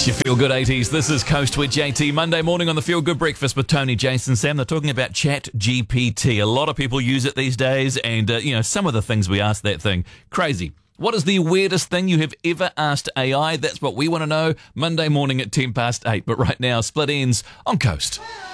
It's your Feel Good 80s. This is Coast with JT. Monday morning on the Feel Good Breakfast with Tony, Jason, Sam. They're talking about Chat GPT. A lot of people use it these days, and some of the things we ask that thing, crazy. What is the weirdest thing you have ever asked AI? That's what we want to know. Monday morning at 8:10. But right now, Split Ends on Coast.